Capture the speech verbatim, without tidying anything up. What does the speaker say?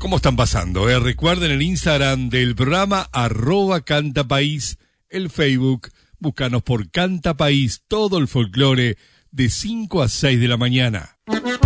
¿Cómo están pasando? Eh? Recuerden el Instagram del programa, arroba Canta País, el Facebook, búscanos por Canta País, todo el folclore de cinco a seis de la mañana.